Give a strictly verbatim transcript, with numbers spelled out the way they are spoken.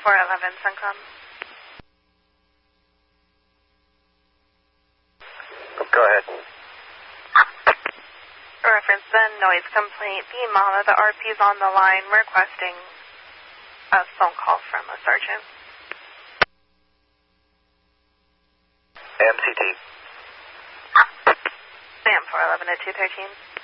four eleven, Suncom. Go ahead. Reference the noise complaint. The Mama, the R P's on the line requesting a phone call from a sergeant. A M C T. A M four eleven at two thirteen.